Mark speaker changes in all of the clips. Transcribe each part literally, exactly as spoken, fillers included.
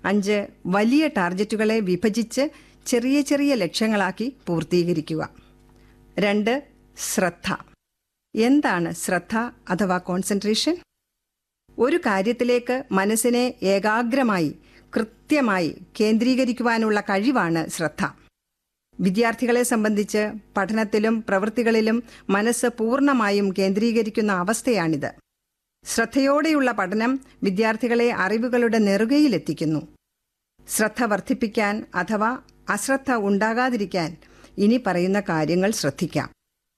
Speaker 1: അഞ്ച്, വലിയ ടാർഗറ്റുകളെ വിഭജിച്ച് ചെറിയ ചെറിയ ലക്ഷ്യങ്ങളാക്കി പൂർത്തീകരിക്കുക. രണ്ട്, ശ്രദ്ധ. എന്താണ് ശ്രദ്ധ അഥവാ കോൺസെൻട്രേഷൻ? ഒരു കാര്യത്തിലേക്ക് മനസ്സിനെ ഏകാഗ്രമായി കൃത്യമായി കേന്ദ്രീകരിക്കുവാനുള്ള കഴിവാണ് ശ്രദ്ധ. വിദ്യാർത്ഥികളെ സംബന്ധിച്ച് പഠനത്തിലും പ്രവൃത്തികളിലും മനസ്സ് പൂർണ്ണമായും കേന്ദ്രീകരിക്കുന്ന അവസ്ഥയാണിത്. ശ്രദ്ധയോടെയുള്ള പഠനം വിദ്യാർത്ഥികളെ അറിവുകളുടെ നെറുകയിലെത്തിക്കുന്നു. ശ്രദ്ധ വർദ്ധിപ്പിക്കാൻ അഥവാ അശ്രദ്ധ ഉണ്ടാകാതിരിക്കാൻ ഇനി പറയുന്ന കാര്യങ്ങൾ ശ്രദ്ധിക്കാം.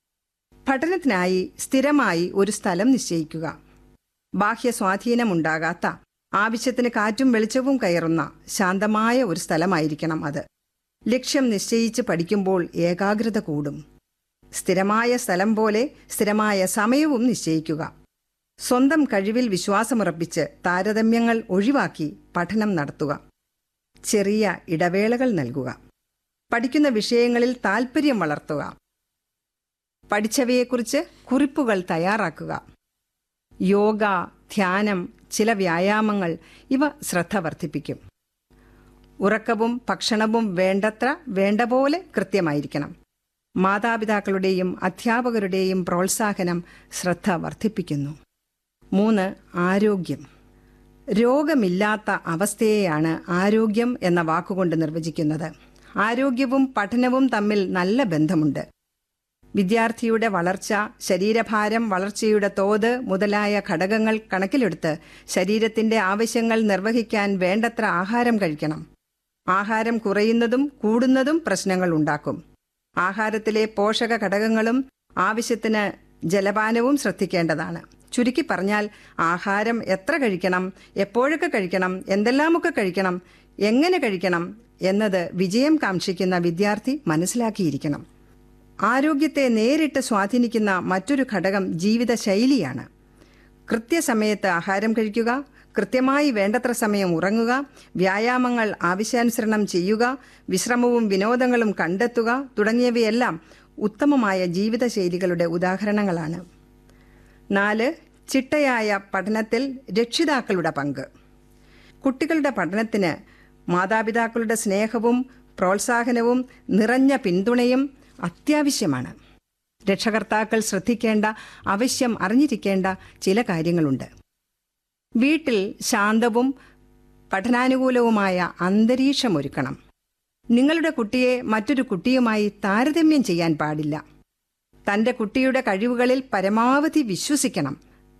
Speaker 1: പഠനത്തിനായി സ്ഥിരമായി ഒരു സ്ഥലം നിശ്ചയിക്കുക. ബാഹ്യ സ്വാധീനമുണ്ടാകാത്ത, ആവശ്യത്തിന് കാറ്റും വെളിച്ചവും കയറുന്ന ശാന്തമായ ഒരു സ്ഥലമായിരിക്കണം അത്. ലക്ഷ്യം നിശ്ചയിച്ച് പഠിക്കുമ്പോൾ ഏകാഗ്രത കൂടും. സ്ഥിരമായ സ്ഥലം പോലെ സ്ഥിരമായ സമയവും നിശ്ചയിക്കുക. സ്വന്തം കഴിവിൽ വിശ്വാസമുറപ്പിച്ച് താരതമ്യങ്ങൾ ഒഴിവാക്കി പഠനം നടത്തുക. ചെറിയ ഇടവേളകൾ നൽകുക. പഠിക്കുന്ന വിഷയങ്ങളിൽ താൽപ്പര്യം വളർത്തുക. പഠിച്ചവയെക്കുറിച്ച് കുറിപ്പുകൾ തയ്യാറാക്കുക. യോഗ, ധ്യാനം, ചില വ്യായാമങ്ങൾ ഇവ ശ്രദ്ധ വർദ്ധിപ്പിക്കും. ഉറക്കവും ഭക്ഷണവും വേണ്ടത്ര വേണ്ട പോലെ കൃത്യമായിരിക്കണം. മാതാപിതാക്കളുടെയും അധ്യാപകരുടെയും പ്രോത്സാഹനം ശ്രദ്ധ വർദ്ധിപ്പിക്കുന്നു. മൂന്ന്, ആരോഗ്യം. രോഗമില്ലാത്ത അവസ്ഥയെയാണ് ആരോഗ്യം എന്ന വാക്കുകൊണ്ട് നിർവചിക്കുന്നത്. ആരോഗ്യവും പഠനവും തമ്മിൽ നല്ല ബന്ധമുണ്ട്. വിദ്യാർത്ഥിയുടെ വളർച്ച, ശരീരഭാരം, വളർച്ചയുടെ തോത് മുതലായ ഘടകങ്ങൾ കണക്കിലെടുത്ത് ശരീരത്തിന്റെ ആവശ്യങ്ങൾ നിർവഹിക്കാൻ വേണ്ടത്ര ആഹാരം കഴിക്കണം. ആഹാരം കുറയുന്നതും കൂടുന്നതും പ്രശ്നങ്ങൾ ഉണ്ടാക്കും. ആഹാരത്തിലെ പോഷക ഘടകങ്ങളും ആവശ്യത്തിന് ജലപാനവും ശ്രദ്ധിക്കേണ്ടതാണ്. ചുരുക്കി പറഞ്ഞാൽ ആഹാരം എത്ര കഴിക്കണം, എപ്പോഴൊക്കെ കഴിക്കണം, എന്തെല്ലാമൊക്കെ കഴിക്കണം, എങ്ങനെ കഴിക്കണം എന്നത് വിജയം കാക്ഷിക്കുന്ന വിദ്യാർത്ഥി മനസ്സിലാക്കിയിരിക്കണം. ആരോഗ്യത്തെ നേരിട്ട് സ്വാധീനിക്കുന്ന മറ്റൊരു ഘടകം ജീവിതശൈലിയാണ്. കൃത്യസമയത്ത് ആഹാരം കഴിക്കുക, കൃത്യമായി വേണ്ടത്ര സമയം ഉറങ്ങുക, വ്യായാമങ്ങൾ ആവശ്യാനുസരണം ചെയ്യുക, വിശ്രമവും വിനോദങ്ങളും കണ്ടെത്തുക തുടങ്ങിയവയെല്ലാം ഉത്തമമായ ജീവിതശൈലികളുടെ ഉദാഹരണങ്ങളാണ്. നാല്, ചിട്ടയായ പഠനത്തിൽ രക്ഷിതാക്കളുടെ പങ്ക്. കുട്ടികളുടെ പഠനത്തിന് മാതാപിതാക്കളുടെ സ്നേഹവും പ്രോത്സാഹനവും നിറഞ്ഞ പിന്തുണയും അത്യാവശ്യമാണ്. രക്ഷകർത്താക്കൾ ശ്രദ്ധിക്കേണ്ട, അവശ്യം അറിഞ്ഞിരിക്കേണ്ട ചില കാര്യങ്ങളുണ്ട്. വീട്ടിൽ ശാന്തവും പഠനാനുകൂലവുമായ അന്തരീക്ഷമൊരുക്കണം. നിങ്ങളുടെ കുട്ടിയെ മറ്റൊരു കുട്ടിയുമായി താരതമ്യം ചെയ്യാൻ പാടില്ല. തൻ്റെ കുട്ടിയുടെ കഴിവുകളിൽ പരമാവധി വിശ്വസിക്കണം.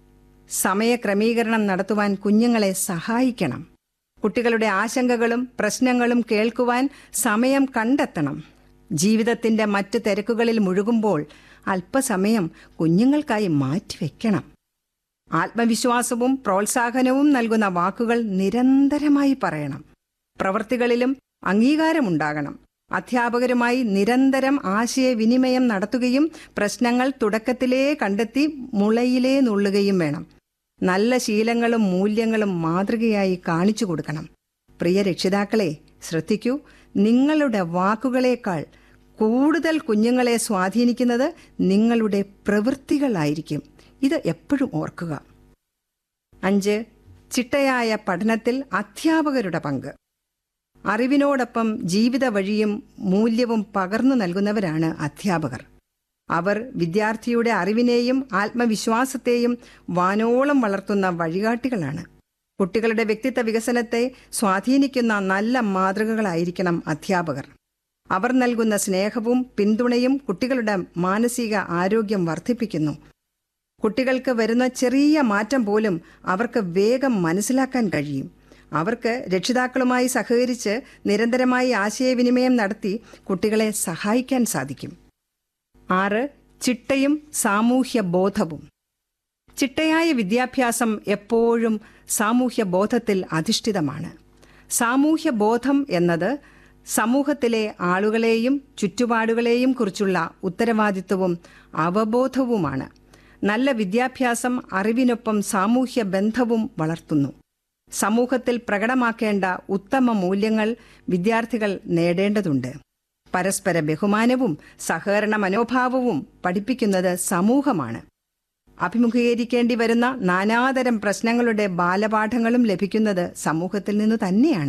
Speaker 1: സമയക്രമീകരണം നടത്തുവാൻ കുഞ്ഞുങ്ങളെ സഹായിക്കണം. കുട്ടികളുടെ ആശങ്കകളും പ്രശ്നങ്ങളും കേൾക്കുവാൻ സമയം കണ്ടെത്തണം. ജീവിതത്തിന്റെ മറ്റ് തിരക്കുകളിൽ മുഴുകുമ്പോൾ അല്പസമയം കുഞ്ഞുങ്ങൾക്കായി മാറ്റിവെക്കണം. ആത്മവിശ്വാസവും പ്രോത്സാഹനവും നൽകുന്ന വാക്കുകൾ നിരന്തരമായി പറയണം. പ്രവൃത്തികളിലും അംഗീകാരമുണ്ടാകണം. അധ്യാപകരുമായി നിരന്തരം ആശയവിനിമയം നടത്തുകയും പ്രശ്നങ്ങൾ തുടക്കത്തിലേ കണ്ടെത്തി മുളയിലേ നുള്ളുകയും വേണം. നല്ല ശീലങ്ങളും മൂല്യങ്ങളും മാതൃകയായി കാണിച്ചു കൊടുക്കണം. പ്രിയ രക്ഷിതാക്കളെ, ശ്രദ്ധിക്കൂ, നിങ്ങളുടെ വാക്കുകളേക്കാൾ കൂടുതൽ കുഞ്ഞുങ്ങളെ സ്വാധീനിക്കുന്നത് നിങ്ങളുടെ പ്രവൃത്തികളായിരിക്കും. ഇത് എപ്പോഴും ഓർക്കുക. അഞ്ച്, ചിട്ടയായ പഠനത്തിൽ അധ്യാപകരുടെ പങ്ക്. അറിവിനോടൊപ്പം ജീവിത വഴിയും മൂല്യവും പകർന്നു നൽകുന്നവരാണ് അധ്യാപകർ. അവർ വിദ്യാർത്ഥിയുടെ അറിവിനെയും ആത്മവിശ്വാസത്തെയും വാനോളം വളർത്തുന്ന വഴികാട്ടികളാണ്. കുട്ടികളുടെ വ്യക്തിത്വ വികസനത്തെ സ്വാധീനിക്കുന്ന നല്ല മാതൃകകളായിരിക്കണം അധ്യാപകർ. അവർ നൽകുന്ന സ്നേഹവും പിന്തുണയും കുട്ടികളുടെ മാനസിക ആരോഗ്യം വർദ്ധിപ്പിക്കുന്നു. കുട്ടികൾക്ക് വരുന്ന ചെറിയ മാറ്റം പോലും അവർക്ക് വേഗം മനസ്സിലാക്കാൻ കഴിയും. അവർക്ക് രക്ഷിതാക്കളുമായി സഹകരിച്ച് നിരന്തരമായി ആശയവിനിമയം നടത്തി കുട്ടികളെ സഹായിക്കാൻ സാധിക്കും. ആറ്, ചിട്ടയും സാമൂഹ്യ ബോധവും. ചിട്ടയായ വിദ്യാഭ്യാസം എപ്പോഴും സാമൂഹ്യ ബോധത്തിൽ അധിഷ്ഠിതമാണ്. സാമൂഹ്യ ബോധം എന്നത് സമൂഹത്തിലെ ആളുകളെയും ചുറ്റുപാടുകളെയും കുറിച്ചുള്ള ഉത്തരവാദിത്വവും അവബോധവുമാണ്. നല്ല വിദ്യാഭ്യാസം അറിവിനൊപ്പം സാമൂഹ്യ ബന്ധവും വളർത്തുന്നു. സമൂഹത്തിൽ പ്രകടമാക്കേണ്ട ഉത്തമ മൂല്യങ്ങൾ വിദ്യാർത്ഥികൾ നേടേണ്ടതുണ്ട്. പരസ്പര ബഹുമാനവും സഹകരണ മനോഭാവവും പഠിപ്പിക്കുന്നത് സമൂഹമാണ്. അഭിമുഖീകരിക്കേണ്ടി വരുന്ന നാനാതരം പ്രശ്നങ്ങളുടെ ബാലപാഠങ്ങളും ലഭിക്കുന്നത് സമൂഹത്തിൽ നിന്ന് തന്നെയാണ്.